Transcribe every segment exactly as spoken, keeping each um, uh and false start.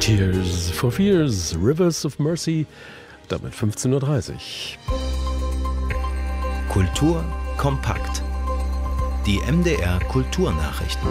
Tears for Fears, Rivers of Mercy, damit fünfzehn Uhr dreißig. Kultur kompakt. Die M D R Kulturnachrichten.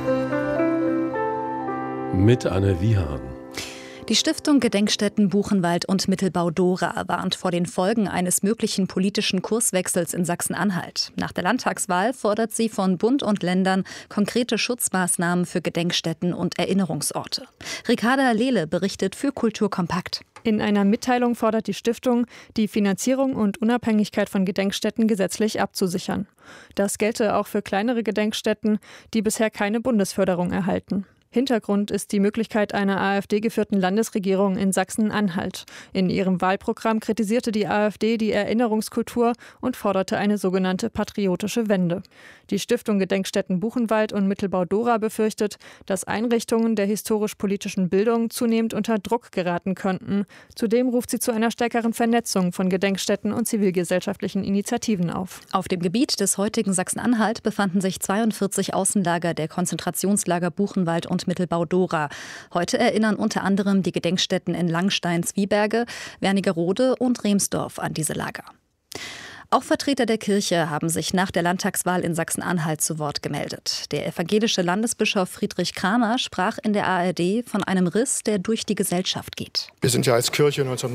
Mit Anne Wiehan. Die Stiftung Gedenkstätten Buchenwald und Mittelbau Dora warnt vor den Folgen eines möglichen politischen Kurswechsels in Sachsen-Anhalt. Nach der Landtagswahl fordert sie von Bund und Ländern konkrete Schutzmaßnahmen für Gedenkstätten und Erinnerungsorte. Ricarda Lehle berichtet für Kultur kompakt. In einer Mitteilung fordert die Stiftung, die Finanzierung und Unabhängigkeit von Gedenkstätten gesetzlich abzusichern. Das gelte auch für kleinere Gedenkstätten, die bisher keine Bundesförderung erhalten. Hintergrund ist die Möglichkeit einer AfD-geführten Landesregierung in Sachsen-Anhalt. In ihrem Wahlprogramm kritisierte die AfD die Erinnerungskultur und forderte eine sogenannte patriotische Wende. Die Stiftung Gedenkstätten Buchenwald und Mittelbau Dora befürchtet, dass Einrichtungen der historisch-politischen Bildung zunehmend unter Druck geraten könnten. Zudem ruft sie zu einer stärkeren Vernetzung von Gedenkstätten und zivilgesellschaftlichen Initiativen auf. Auf dem Gebiet des heutigen Sachsen-Anhalt befanden sich zweiundvierzig Außenlager der Konzentrationslager Buchenwald und Mittelbau Dora. Heute erinnern unter anderem die Gedenkstätten in Langstein-Zwieberge, Wernigerode und Remsdorf an diese Lager. Auch Vertreter der Kirche haben sich nach der Landtagswahl in Sachsen-Anhalt zu Wort gemeldet. Der evangelische Landesbischof Friedrich Kramer sprach in der A R D von einem Riss, der durch die Gesellschaft geht. Wir sind ja als Kirche neunzehnhundertneunundneunzig